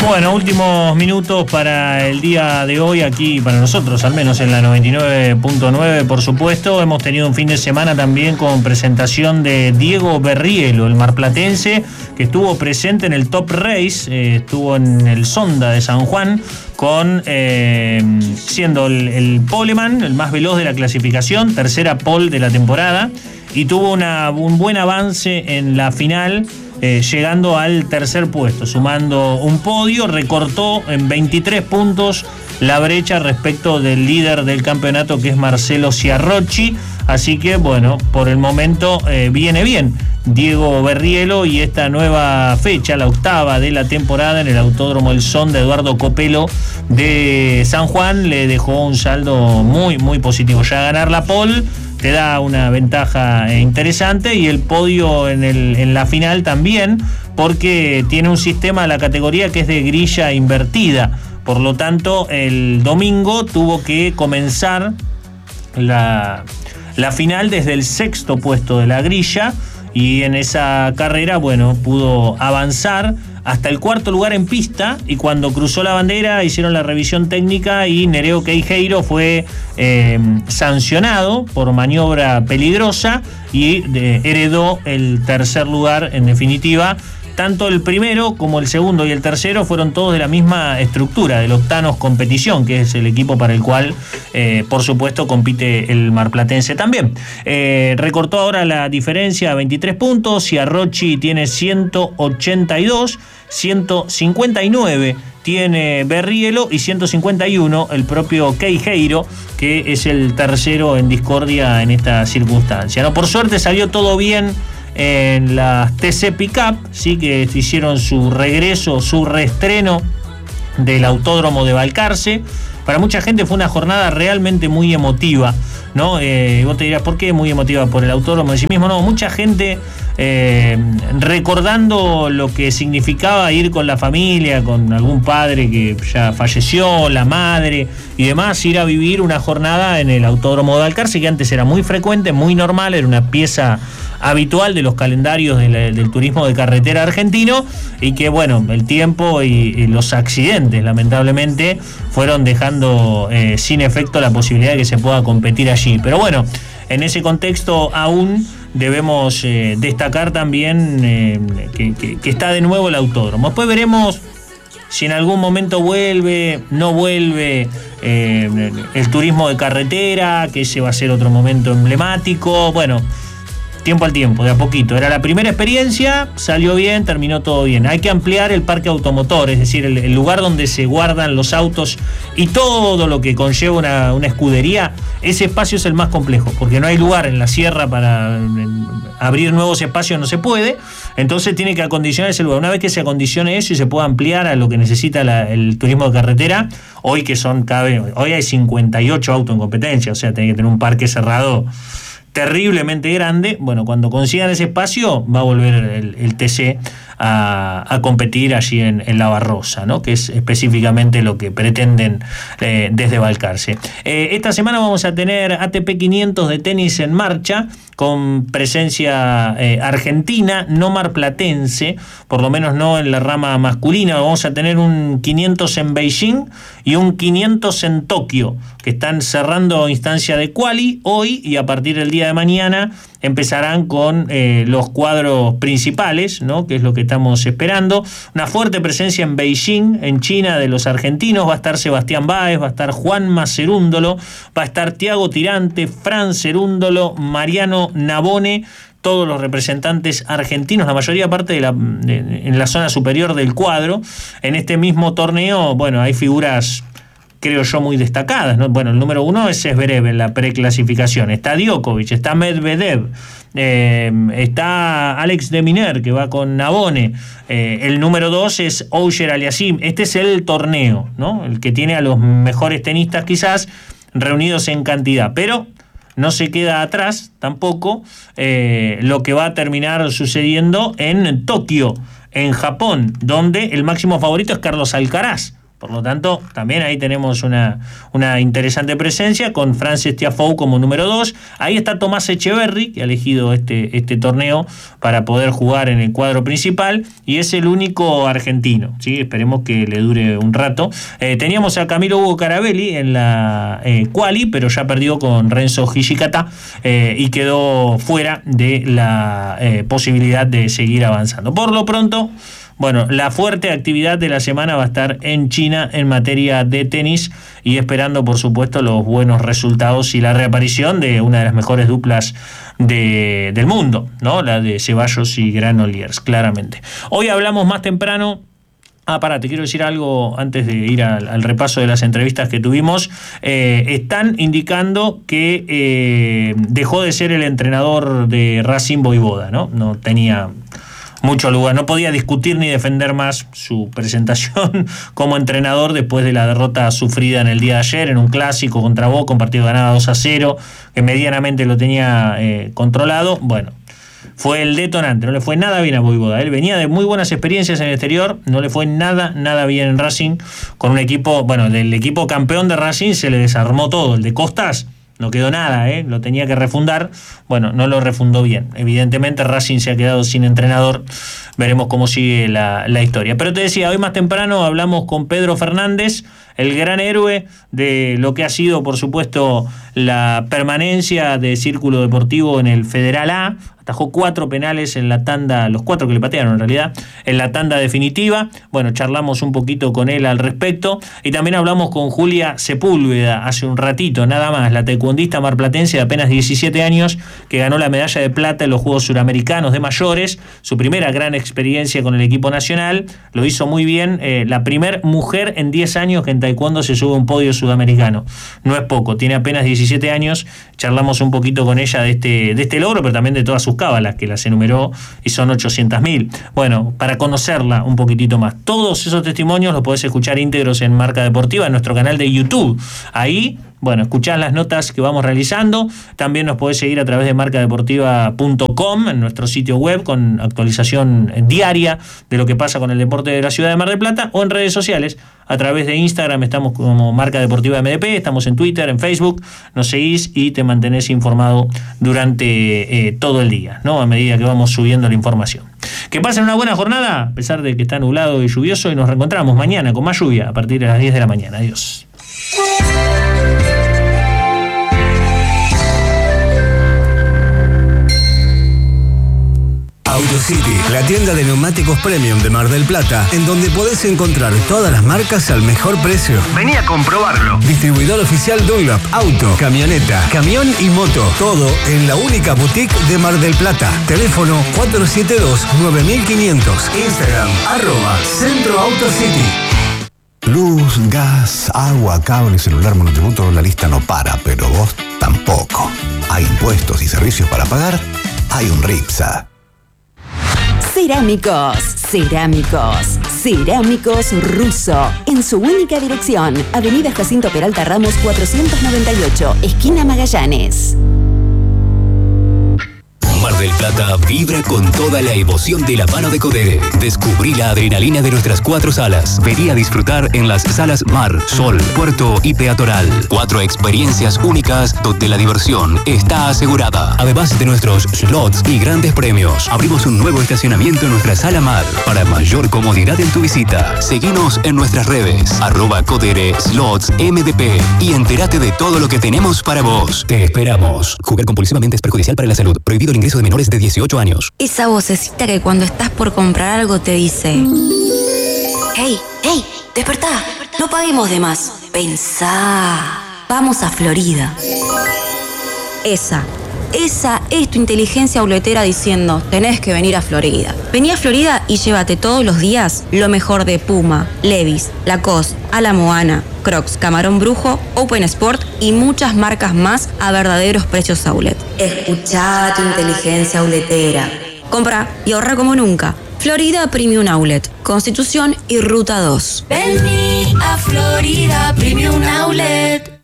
Bueno, últimos minutos para el día de hoy aquí, para nosotros, al menos en la 99.9, por supuesto. Hemos tenido un fin de semana también con presentación de Diego Berrielo, el marplatense, que estuvo presente en el Top Race, estuvo en el Sonda de San Juan, siendo el poleman, el más veloz de la clasificación, tercera pole de la temporada, y tuvo un buen avance en la final, llegando al tercer puesto, sumando un podio, recortó en 23 puntos la brecha respecto del líder del campeonato, que es Marcelo Ciarrocchi. Así que, bueno, por el momento viene bien Diego Berrielo, y esta nueva fecha, la octava de la temporada en el Autódromo El Son de Eduardo Copelo de San Juan, le dejó un saldo muy, muy positivo. Ya ganar la pole te da una ventaja interesante, y el podio en la final también, porque tiene un sistema de la categoría que es de grilla invertida. Por lo tanto, el domingo tuvo que comenzar la final desde el sexto puesto de la grilla, y en esa carrera, bueno, pudo avanzar hasta el cuarto lugar en pista, y cuando cruzó la bandera hicieron la revisión técnica y Nereo Queijeiro fue sancionado por maniobra peligrosa y heredó el tercer lugar. En definitiva, tanto el primero como el segundo y el tercero fueron todos de la misma estructura, del Octanos Competición, que es el equipo para el cual, por supuesto, compite el marplatense también. Recortó ahora la diferencia a 23 puntos, Ciarrocchi tiene 182, 159 tiene Berrielo y 151 el propio Queijeiro, que es el tercero en discordia en esta circunstancia, ¿no? Por suerte salió todo bien en las TC Pickup, sí, que hicieron su regreso, su reestreno del Autódromo de Balcarce. Para mucha gente fue una jornada realmente muy emotiva, ¿no? Vos te dirás, ¿por qué muy emotiva? ¿Por el autódromo en sí mismo? No, mucha gente recordando lo que significaba ir con la familia, con algún padre que ya falleció, la madre y demás, ir a vivir una jornada en el Autódromo de Balcarce, que antes era muy frecuente, muy normal, era una pieza habitual de los calendarios del turismo de carretera argentino, y que, bueno, el tiempo y los accidentes lamentablemente fueron dejando sin efecto la posibilidad de que se pueda competir allí. Pero bueno, en ese contexto aún debemos destacar también que está de nuevo el autódromo. Después veremos si en algún momento vuelve, no vuelve el turismo de carretera, que ese va a ser otro momento emblemático. Bueno, tiempo al tiempo, de a poquito. Era la primera experiencia, salió bien, terminó todo bien. Hay que ampliar el parque automotor, es decir, el lugar donde se guardan los autos y todo lo que conlleva una escudería. Ese espacio es el más complejo, porque no hay lugar en la sierra para abrir nuevos espacios, no se puede. Entonces tiene que acondicionar ese lugar. Una vez que se acondicione eso y se pueda ampliar a lo que necesita el turismo de carretera, hoy hay 58 autos en competencia, o sea, tiene que tener un parque cerrado terriblemente grande. Bueno, cuando consigan ese espacio va a volver el TC a competir allí en La Barrosa, ¿no? Que es específicamente lo que pretenden desde Balcarce. Esta semana vamos a tener ATP 500 de tenis en marcha, con presencia argentina, no marplatense, por lo menos no en la rama masculina. Vamos a tener un 500 en Beijing y un 500 en Tokio, que están cerrando instancia de quali hoy, y a partir del día de mañana empezarán con los cuadros principales, ¿no? Que es lo que estamos esperando. Una fuerte presencia en Beijing, en China, de los argentinos. Va a estar Sebastián Báez, va a estar Juanma Cerúndolo, va a estar Tiago Tirante, Fran Cerúndolo, Mariano Navone, todos los representantes argentinos, la mayoría parte en la zona superior del cuadro. En este mismo torneo, bueno, hay figuras, creo yo, muy destacadas, ¿no? Bueno, el número uno es Zverev en la preclasificación, está Djokovic, está Medvedev, está Alex de Minaur, que va con Navone, el número 2 es Auger Aliassime. Este es el torneo, ¿no? El que tiene a los mejores tenistas quizás reunidos en cantidad, pero no se queda atrás tampoco lo que va a terminar sucediendo en Tokio, en Japón, donde el máximo favorito es Carlos Alcaraz. Por lo tanto, también ahí tenemos una interesante presencia con Frances Tiafoe como número 2. Ahí está Tomás Echeverry, que ha elegido este torneo para poder jugar en el cuadro principal, y es el único argentino, ¿sí? Esperemos que le dure un rato. Teníamos a Camilo Hugo Carabelli en la quali, pero ya perdió con Renzo Hijikata y quedó fuera de la posibilidad de seguir avanzando. Por lo pronto, bueno, la fuerte actividad de la semana va a estar en China en materia de tenis y esperando, por supuesto, los buenos resultados y la reaparición de una de las mejores duplas del mundo, ¿no? La de Ceballos y Granollers, claramente. Hoy hablamos más temprano. Te quiero decir algo antes de ir al repaso de las entrevistas que tuvimos. Están indicando que dejó de ser el entrenador de Racing Voivoda, ¿no? No tenía mucho lugar, no podía discutir ni defender más su presentación como entrenador después de la derrota sufrida en el día de ayer en un clásico contra Boca, un partido ganado 2-0, que medianamente lo tenía controlado. Bueno, fue el detonante, no le fue nada bien a Voivoda. Él venía de muy buenas experiencias en el exterior, no le fue nada bien en Racing, con un equipo, bueno, del equipo campeón de Racing se le desarmó todo, el de Costas no quedó nada, lo tenía que refundar, bueno, no lo refundó bien. Evidentemente Racing se ha quedado sin entrenador, veremos cómo sigue la historia. Pero te decía, hoy más temprano hablamos con Pedro Fernández, el gran héroe de lo que ha sido, por supuesto, la permanencia de Círculo Deportivo en el Federal A. Atajó 4 penales en la tanda, los 4 que le patearon en realidad, en la tanda definitiva. Bueno, charlamos un poquito con él al respecto. Y también hablamos con Julia Sepúlveda hace un ratito, nada más, la taekwondista marplatense de apenas 17 años, que ganó la medalla de plata en los Juegos Suramericanos de mayores, su primera gran experiencia con el equipo nacional, lo hizo muy bien, la primer mujer en 10 años que en taekwondo se sube a un podio sudamericano. No es poco, tiene apenas 17 años, charlamos un poquito con ella de este logro, pero también de todas sus cábalas, que las enumeró y son 800.000. Bueno, para conocerla un poquitito más. Todos esos testimonios los podés escuchar íntegros en Marca Deportiva, en nuestro canal de YouTube. Ahí, bueno, escuchás las notas que vamos realizando. También nos podés seguir a través de marcadeportiva.com, en nuestro sitio web, con actualización diaria de lo que pasa con el deporte de la ciudad de Mar del Plata, o en redes sociales. A través de Instagram estamos como Marca Deportiva MDP, estamos en Twitter, en Facebook, nos seguís y te mantenés informado durante todo el día, ¿no? A medida que vamos subiendo la información. Que pasen una buena jornada, a pesar de que está nublado y lluvioso, y nos reencontramos mañana con más lluvia a partir de las 10 de la mañana. Adiós. AutoCity, la tienda de neumáticos premium de Mar del Plata, en donde podés encontrar todas las marcas al mejor precio. Vení a comprobarlo. Distribuidor oficial Dunlop, auto, camioneta, camión y moto. Todo en la única boutique de Mar del Plata. Teléfono 472-9500. Instagram, @Centro AutoCity. Luz, gas, agua, cable, celular, monotributo, la lista no para, pero vos tampoco. Hay impuestos y servicios para pagar, hay un RIPSA. Cerámicos Russo, en su única dirección, Avenida Jacinto Peralta Ramos 498, esquina Magallanes. Mar del Plata vibra con toda la emoción de la mano de Codere. Descubrí la adrenalina de nuestras 4 salas. Vení a disfrutar en las salas Mar, Sol, Puerto y Peatonal. 4 experiencias únicas donde la diversión está asegurada. Además de nuestros slots y grandes premios, abrimos un nuevo estacionamiento en nuestra sala Mar para mayor comodidad en tu visita. Seguinos en nuestras redes, @Codere Slots MDP, y entérate de todo lo que tenemos para vos. Te esperamos. Jugar compulsivamente es perjudicial para la salud. Prohibido el ingreso de menores de 18 años. Esa vocecita que cuando estás por comprar algo te dice: ¡Hey, despertá! No paguemos de más. Pensá. Vamos a Florida. Esa es tu inteligencia auletera diciendo: tenés que venir a Florida. Vení a Florida y llévate todos los días lo mejor de Puma, Levi's, Lacoste, A la Moana, Crocs, Camarón Brujo, Open Sport y muchas marcas más a verdaderos precios outlet. Escuchá tu inteligencia auletera. Compra y ahorra como nunca. Florida Premium Outlet, Constitución y Ruta 2. Vení a Florida Premium Outlet.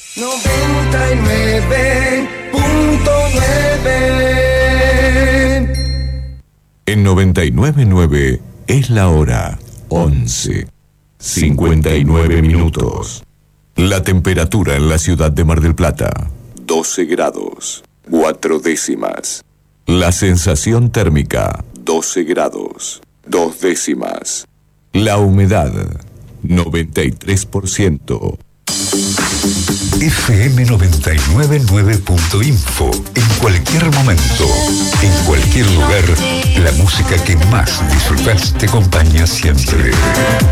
99.9. En 99.9 es la hora 11. 59 minutos. La temperatura en la ciudad de Mar del Plata, 12 grados, 4 décimas. La sensación térmica, 12 grados, 2 décimas. La humedad, 93%. FM 999.info. En cualquier momento, en cualquier lugar, la música que más disfrutas te acompaña siempre.